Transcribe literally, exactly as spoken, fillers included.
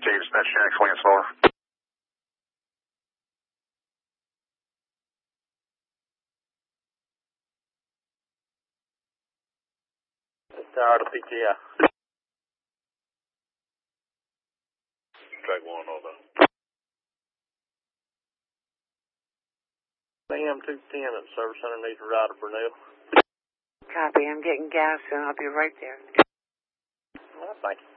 Shades, that Shack, Lance Lower. Tower to P T I. Track one over. A M two ten at the service center needs a ride to Burnell. Copy. I'm getting gas, and I'll be right there. Well, thank you.